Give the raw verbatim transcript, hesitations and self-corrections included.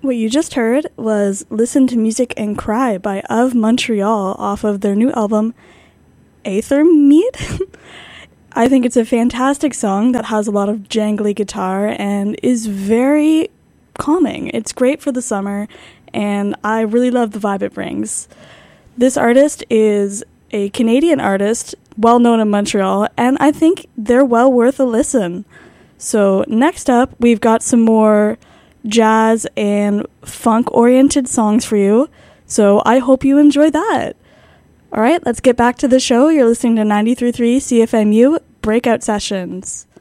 What you just heard was Listen to Music and Cry by Of Montreal off of their new album, Aether Mead. I think it's a fantastic song that has a lot of jangly guitar and is very calming. It's great for the summer, and I really love the vibe it brings. This artist is a Canadian artist, well known in Montreal, and I think they're well worth a listen. So next up, we've got some more jazz and funk-oriented songs for you, so I hope you enjoy that. All right, let's get back to the show. You're listening to ninety-three point three C F M U Breakout Sessions.